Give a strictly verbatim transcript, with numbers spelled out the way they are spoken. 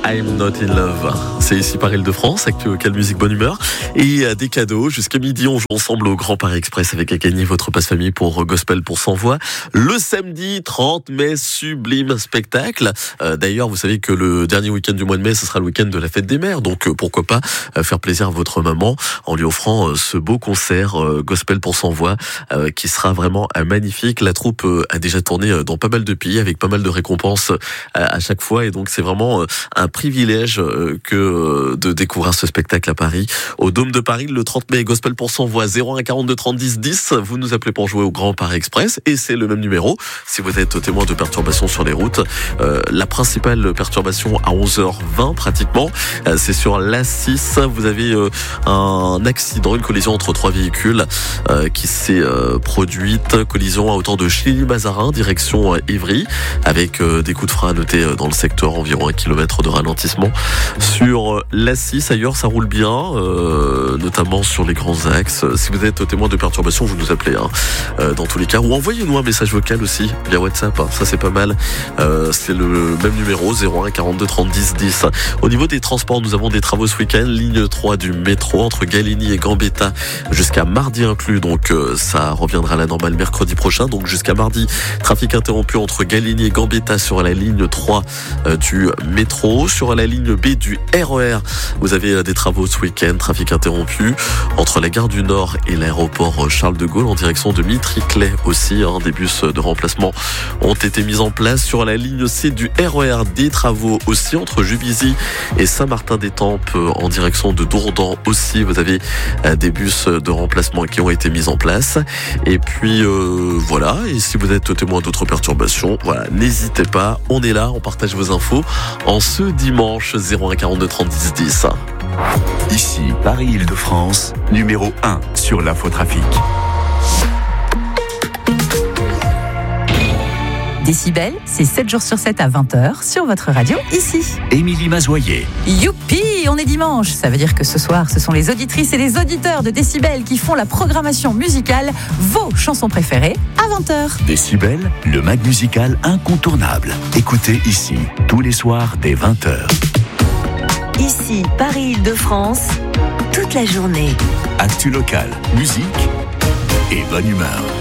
I'm Not In Love. C'est ici par Île-de-France, Actu Local Musique Bonne Humeur. Et des cadeaux. Jusqu'à midi, on joue ensemble au Grand Paris Express avec à gagner votre passe-famille pour Gospel pour cent voix. Le samedi trente mai, sublime spectacle. Euh, d'ailleurs, vous savez que le dernier week-end du mois de mai, ce sera le week-end de la fête des mères. Donc, euh, pourquoi pas euh, faire plaisir à votre maman en lui offrant euh, ce beau concert euh, Gospel pour cent voix euh, qui sera vraiment euh, magnifique. La troupe euh, a déjà tourné euh, dans pas mal de pays avec pas mal de récompenses euh, à chaque fois. Et donc, c'est vraiment euh, un privilège euh, que euh, de découvrir ce spectacle à Paris, au Dôme de Paris, le trente mai. Gospel pour cent voix, zéro un quarante-deux trente dix dix. Vous nous appelez pour jouer au Grand Paris Express et c'est le même numéro. Si vous êtes témoin de perturbations sur les routes, euh, la principale perturbation à onze heures vingt pratiquement, euh, c'est sur l'A six. Vous avez euh, un accident, une collision entre trois véhicules euh, qui s'est euh, produite. Collision à hauteur de Chilly-Mazarin, direction euh, Ivry, avec euh, des coups de frein à noter euh, dans le secteur, environ un kilomètre de ralentissement. Sur euh, l'A six, ailleurs, ça roule bien, euh, notamment sur les grands axes. Si vous êtes témoin de perturbations, vous nous appelez hein, euh, dans tous les cas, ou envoyez-nous un message vocal aussi via WhatsApp, hein, ça c'est pas mal. Euh, c'est le même numéro, zéro un quarante-deux trente dix dix. Au niveau des transports, nous avons des travaux ce week-end, ligne trois du métro entre Galigny et Gambetta jusqu'à mardi inclus, donc euh, ça reviendra à la normale mercredi prochain. Donc jusqu'à mardi, trafic interrompu entre Galigny et Gambetta sur la ligne trois euh, du métro. Sur la ligne B du R E R, vous avez euh, des travaux ce week-end, trafic interrompu entre la gare du Nord et l'aéroport Charles de Gaulle en direction de Mitriclet aussi. Hein, des bus de remplacement ont été mis en place. Sur la ligne C du R E R, des travaux aussi entre Juvisy et Saint-Martin-des-Tempes en direction de Dourdan aussi. Vous avez euh, des bus de remplacement qui ont été mis en place. Et puis euh, voilà. Et si vous êtes témoin d'autres perturbations, voilà, n'hésitez pas. On est là, on partage vos infos en ce dimanche. Zéro un quarante-deux trente dix dix. Ici, Paris-Île-de-France, numéro un sur l'infotrafic. Décibel, c'est sept jours sur sept à vingt heures sur votre radio, ici. Émilie Mazoyer. Youpi, on est dimanche. Ça veut dire que ce soir, ce sont les auditrices et les auditeurs de Décibel qui font la programmation musicale, vos chansons préférées, à vingt heures. Décibel, le mag musical incontournable. Écoutez ici, tous les soirs dès vingt heures. Ici, Paris-Île-de-France, toute la journée. Actu local, musique et bonne humeur.